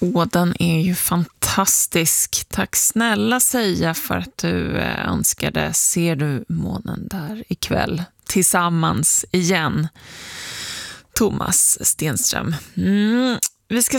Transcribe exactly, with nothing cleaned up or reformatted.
Åh, den är ju fantastisk. Tack snälla säga för att du önskade Ser du månen där ikväll tillsammans igen. Thomas Stenström. Mm. Vi ska